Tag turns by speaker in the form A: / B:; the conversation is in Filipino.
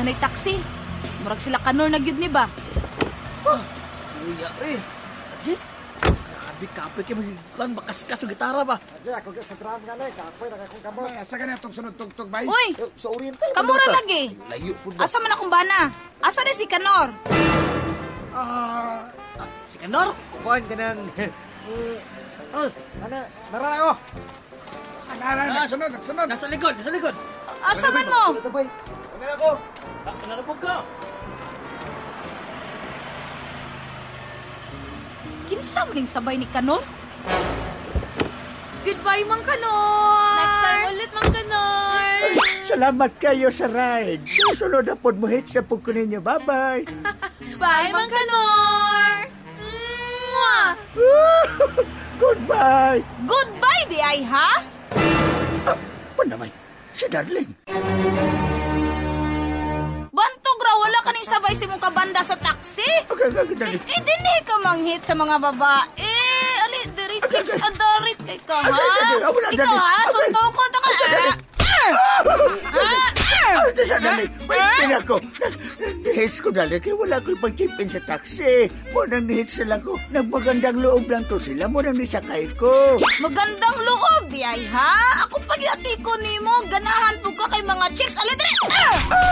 A: nay taxi. Murag sila kanor na gyud ni ba?
B: Luya, Agi? Grabe, kapoy kayo magiging makaskas yung gitara ba?
C: Agi, ako ka sa drum nga na, kapoy na akong kamot.
D: Ay, asa ka na itong sunod tugtog, bay?
A: Uy,
C: Sa oriental.
A: kamura lagi.
B: Layo po ba?
A: Asa man akong bana? Asa na si Kanor?
B: Si Kanor?
C: Kukuhan ka ng... narara ko.
D: Nagsunod.
B: Nasa likod, nasa likod.
A: Asa man mo?
C: Ito ba?
B: Ano ako? Nanarapog ka.
A: Kinsa mo ning sabay ni Kanor? Goodbye, Mang Kanor! Next time ulit, Mang Kanor!
E: Salamat kayo sa ride. Sunod na po mo hit sa puko ninyo. Bye-bye.
A: Bye, Mang Kanor! Mwah!
E: Goodbye.
A: Goodbye, di ay, ha?
E: Pa naman, si Darling.
A: Bantog ra, wala ka ning sabay si mong kabanda sa taxi?
E: Dali.
A: Kay dinhi ka manghit sa mga babae. Ali, diri chicks adarit kay ka, ha?
E: Wala,
A: Ikaw,
E: dali.
A: ha? Sundaw ko na ka.
E: Dali. May spin ako. Nag-hits ko dali. Kaya wala ko ipag-chipin sa taxi. Munang nihits sila ko. Nagmagandang loob lang to sila. Munang nisakay ko.
A: Magandang loob, di ay, ha? Ako pag-iati ko nimo, ganahan po ka kay mga chicks. Ali, diri!